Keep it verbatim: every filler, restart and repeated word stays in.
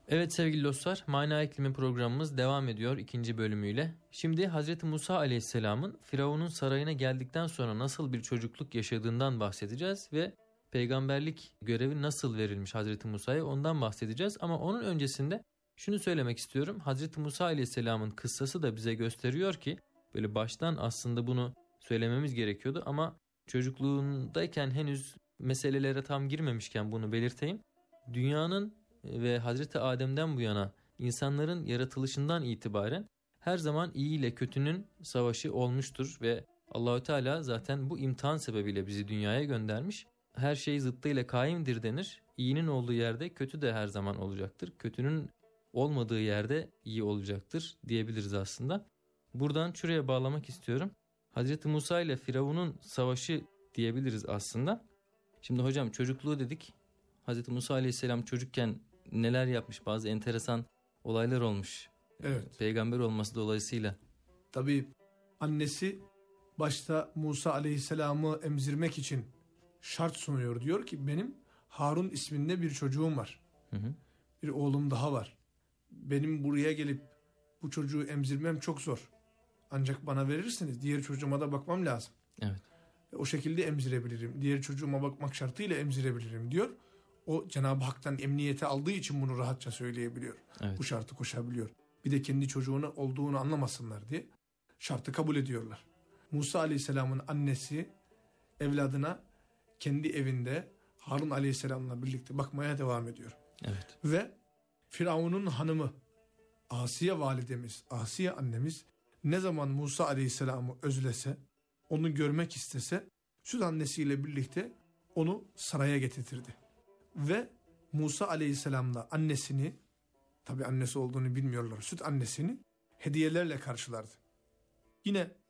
Evet sevgili dostlar, Mana İklimi programımız devam ediyor ikinci bölümüyle. Şimdi Hazreti Musa Aleyhisselam'ın Firavun'un sarayına geldikten sonra nasıl bir çocukluk yaşadığından bahsedeceğiz ve peygamberlik görevi nasıl verilmiş Hazreti Musa'ya ondan bahsedeceğiz. Ama onun öncesinde şunu söylemek istiyorum. Hazreti Musa Aleyhisselam'ın kıssası da bize gösteriyor ki böyle baştan aslında bunu söylememiz gerekiyordu ama çocukluğundayken henüz meselelere tam girmemişken bunu belirteyim. Dünyanın ve Hazreti Adem'den bu yana insanların yaratılışından itibaren her zaman iyi ile kötünün savaşı olmuştur ve Allahü Teala zaten bu imtihan sebebiyle bizi dünyaya göndermiş. Her şey zıttıyla kaimdir denir. İyinin olduğu yerde kötü de her zaman olacaktır. Kötünün olmadığı yerde iyi olacaktır diyebiliriz aslında. Buradan şuraya bağlamak istiyorum. Hazreti Musa ile Firavun'un savaşı diyebiliriz aslında. Şimdi hocam çocukluğu dedik. Hazreti Musa Aleyhisselam çocukken neler yapmış, bazı enteresan olaylar olmuş. Evet. Peygamber olması dolayısıyla. Tabii annesi başta Musa Aleyhisselam'ı emzirmek için şart sunuyor. Diyor ki benim Harun isminde bir çocuğum var. Hı hı. Bir oğlum daha var. Benim buraya gelip bu çocuğu emzirmem çok zor. Ancak bana verirseniz diğer çocuğuma da bakmam lazım. Evet. O şekilde emzirebilirim. Diğer çocuğuma bakmak şartıyla emzirebilirim diyor. O Cenab-ı Hak'tan emniyete aldığı için bunu rahatça söyleyebiliyor. Evet. Bu şartı koşabiliyor. Bir de kendi çocuğunu olduğunu anlamasınlar diye şartı kabul ediyorlar. Musa Aleyhisselam'ın annesi evladına kendi evinde Harun Aleyhisselam'la birlikte bakmaya devam ediyor. Evet. Ve Firavun'un hanımı Asiye validemiz, Asiye annemiz ne zaman Musa Aleyhisselam'ı özlese, onu görmek istese süt annesiyle birlikte onu saraya getirtirdi. Ve Musa Aleyhisselam'la annesini, tabi annesi olduğunu bilmiyorlar, süt annesini hediyelerle karşılardı. Yine